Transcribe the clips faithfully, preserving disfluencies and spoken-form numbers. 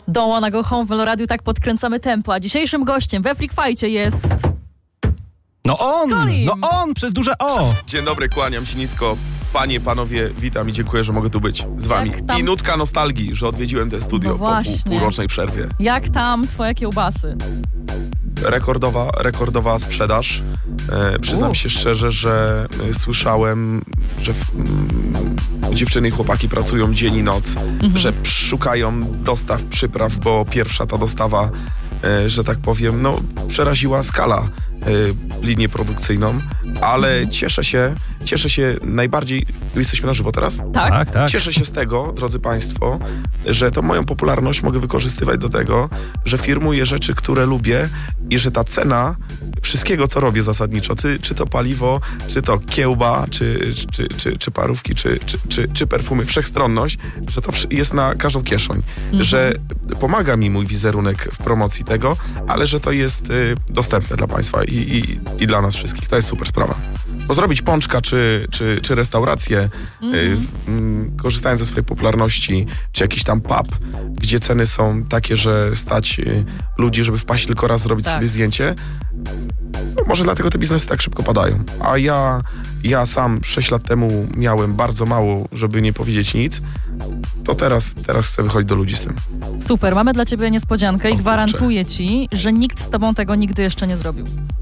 Don't Wanna Go Home w Meloradiu, tak podkręcamy tempo, a dzisiejszym gościem we Freak Fight'cie jest... No on! Skolim. No on! Przez duże O! Dzień dobry, kłaniam się nisko. Panie, panowie, witam i dziękuję, że mogę tu być z wami. Jak tam- I nutka nostalgii, że odwiedziłem te studio No po pół, właśnie. półrocznej przerwie. Jak tam twoje kiełbasy? Rekordowa, rekordowa sprzedaż. E, przyznam U. się szczerze, że e, słyszałem, że w, mm, dziewczyny i chłopaki pracują dzień i noc, Mhm. że szukają dostaw, przypraw, bo pierwsza ta dostawa, e, że tak powiem, no przeraziła skala e, linię produkcyjną, ale Mhm. cieszę się, cieszę się najbardziej, jesteśmy na żywo teraz? Tak? Tak, tak. Cieszę się z tego, drodzy Państwo, że to moją popularność mogę wykorzystywać do tego, że firmuję rzeczy, które lubię i że ta cena wszystkiego, co robię zasadniczo, czy, czy to paliwo, czy to kiełba, czy, czy, czy, czy parówki, czy, czy, czy, czy perfumy, wszechstronność, że to wsz- jest na każdą kieszeń, że pomaga mi mój wizerunek w promocji tego, ale że to jest y, dostępne dla Państwa i, i, i dla nas wszystkich. To jest super sprawa. Bo zrobić pączka czy, czy, czy restaurację, y, w, mm, korzystając ze swojej popularności, czy jakiś tam pub, gdzie ceny są takie, że stać y, ludzi, żeby wpaść tylko raz, zrobić Tak. sobie zdjęcie, no, może dlatego te biznesy tak szybko padają. A ja, ja sam sześć lat temu miałem bardzo mało, żeby nie powiedzieć nic, to teraz, teraz chcę wychodzić do ludzi z tym. Super, mamy dla ciebie niespodziankę i O kurczę. gwarantuję ci, że nikt z tobą tego nigdy jeszcze nie zrobił.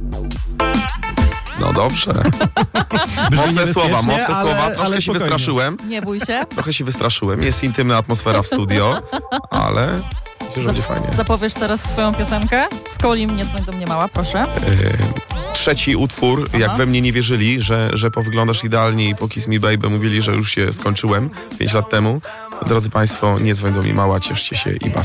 No dobrze. Brzmi Mocne słowa, niebezpiecznie, mocne ale- słowa. Troszkę ale się spokojnie. wystraszyłem. Nie bój się. Trochę się wystraszyłem. Jest intymna atmosfera w studio, ale myślę, że będzie fajnie. Zapowiesz teraz swoją piosenkę? Skolim, nie dzwoń do mnie mała, proszę. Yy, trzeci utwór, jak we mnie nie wierzyli, że, że powyglądasz idealnie i po Kiss Me Baby mówili, że już się skończyłem pięć lat temu. Drodzy Państwo, nie dzwoń do mnie mała, cieszcie się i bawcie.